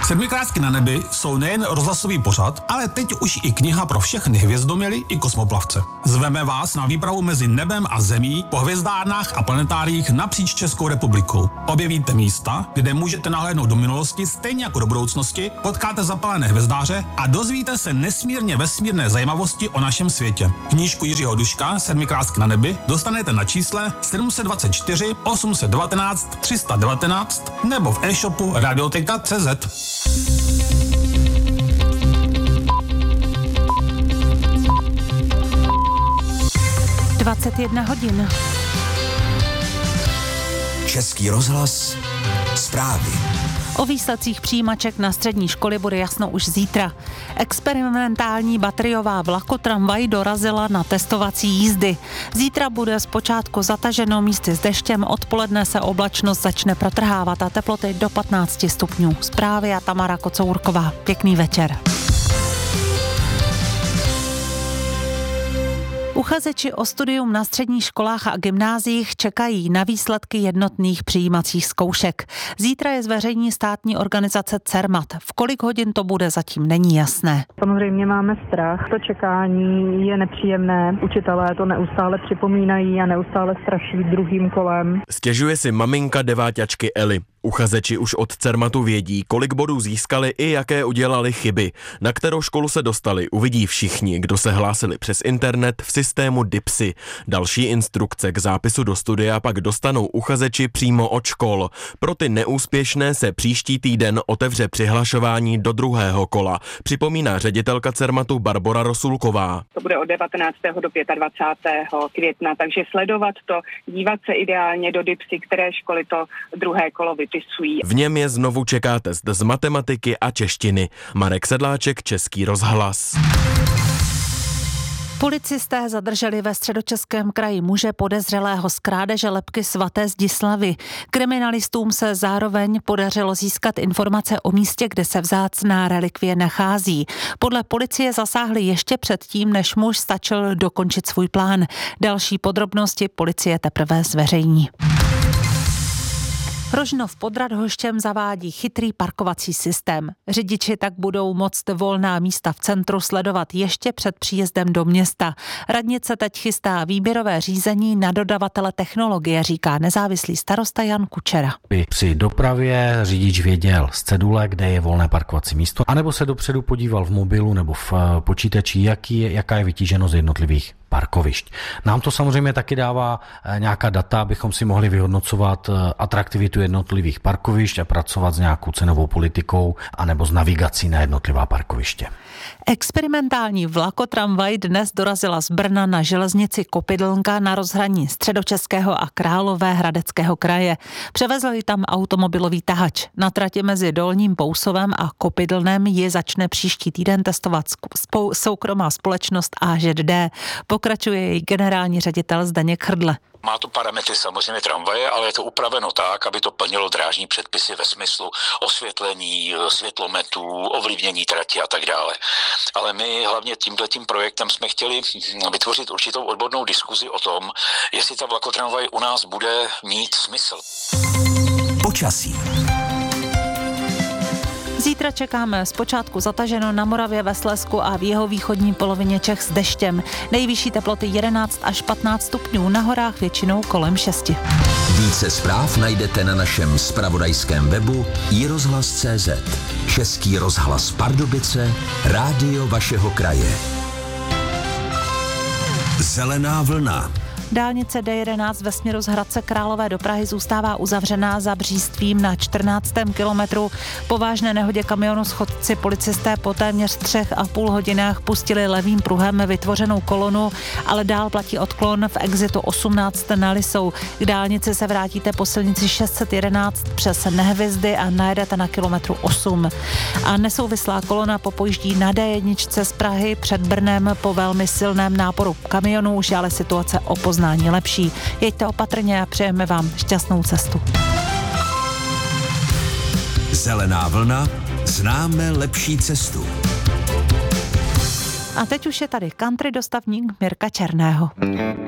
Sedmikrásky na nebi jsou nejen rozhlasový pořad, ale teď už i kniha pro všechny hvězdoměry i kosmoplavce. Zveme vás na výpravu mezi nebem a zemí po hvězdárnách a planetáriích napříč Českou republikou. Objevíte místa, kde můžete nahlédnout do minulosti stejně jako do budoucnosti, potkáte zapalené hvězdáře a dozvíte se nesmírně vesmírné zajímavosti o našem světě. Knížku Jiřího Duška Sedmikrásky na nebi dostanete na čísle 724 819 319 nebo v e-shopu radioteka.cz. 21 hodin. Český rozhlas, zprávy. O výsledcích přijímaček na střední školy bude jasno už zítra. Experimentální bateriová vlakotramvaj dorazila na testovací jízdy. Zítra bude zpočátku zataženo místy s deštěm, odpoledne se oblačnost začne protrhávat a teploty do 15 stupňů. Zprávy a Tamara Kocourková. Pěkný večer. Uchazeči o studium na středních školách a gymnáziích čekají na výsledky jednotných přijímacích zkoušek. Zítra je zveřejní státní organizace CERMAT. V kolik hodin to bude, zatím není jasné. Samozřejmě máme strach, to čekání je nepříjemné. Učitelé to neustále připomínají a neustále straší druhým kolem. Stěžuje si maminka deváťačky Eli. Uchazeči už od CERMATu vědí, kolik bodů získali i jaké udělali chyby. Na kterou školu se dostali, uvidí všichni, kdo se hlásili přes internet v systému DIPSy. Další instrukce k zápisu do studia pak dostanou uchazeči přímo od škol. Pro ty neúspěšné se příští týden otevře přihlašování do druhého kola, připomíná ředitelka CERMATu Barbora Rosulková. To bude od 19. do 25. května, takže sledovat to, dívat se ideálně do DIPSy, které školy to druhé kolo vypisují. V něm je znovu čeká test z matematiky a češtiny. Marek Sedláček, Český rozhlas. Policisté zadrželi ve Středočeském kraji muže podezřelého z krádeže lebky svaté Zdislavy. Kriminalistům se zároveň podařilo získat informace o místě, kde se vzácná relikvie nachází. Podle policie zasáhli ještě předtím, než muž stačil dokončit svůj plán. Další podrobnosti policie teprve zveřejní. Rožnov pod Radhoštěm zavádí chytrý parkovací systém. Řidiči tak budou moct volná místa v centru sledovat ještě před příjezdem do města. Radnice teď chystá výběrové řízení na dodavatele technologie, říká nezávislý starosta Jan Kučera. Při dopravě řidič věděl z cedule, kde je volné parkovací místo, anebo se dopředu podíval v mobilu nebo v počítači, jaká je vytíženost jednotlivých parkovišť. Nám to samozřejmě taky dává nějaká data, abychom si mohli vyhodnocovat atraktivitu jednotlivých parkovišť a pracovat s nějakou cenovou politikou anebo s navigací na jednotlivá parkoviště. Experimentální vlakotramvaj dnes dorazila z Brna na železnici Kopydlnka na rozhraní Středočeského a Královéhradeckého kraje. Převezli tam automobilový tahač. Na trati mezi Dolním Pousovem a Kopydlnem ji začne příští týden testovat soukromá společnost AŽD. Pokračuje její generální ředitel Zdeněk Hrdle. Má to parametry samozřejmě tramvaje, ale je to upraveno tak, aby to plnilo drážní předpisy ve smyslu osvětlení, světlometů, ovlivnění trati a tak dále. Ale my hlavně tímhletím projektem jsme chtěli vytvořit určitou odbornou diskuzi o tom, jestli ta vlakotramvaj u nás bude mít smysl. Počasí. Zítra čekáme zpočátku zataženo na Moravě, ve Slezsku a v jihovýchodní polovině Čech s deštěm. Nejvyšší teploty 11 až 15 stupňů, na horách většinou kolem 6. Více zpráv najdete na našem zpravodajském webu iRozhlas.cz. Český rozhlas Pardubice, rádio vašeho kraje. Zelená vlna. Dálnice D11 ve směru z Hradce Králové do Prahy zůstává uzavřená za Břístvím na 14. kilometru. Po vážné nehodě kamionu schodci policisté po téměř 3,5 hodinách pustili levým pruhem vytvořenou kolonu, ale dál platí odklon v exitu 18 na Lisou. K dálnici se vrátíte po silnici 611 přes Nehvězdy a najedete na kilometru 8. A nesouvislá kolona popojíždí na D1 z Prahy před Brnem po velmi silném náporu kamionů, už je ale situace o poznání lepší. Jeďte opatrně a přejeme vám šťastnou cestu. Zelená vlna, známe lepší cestu. A teď už je tady country dostavník Mirka Černého.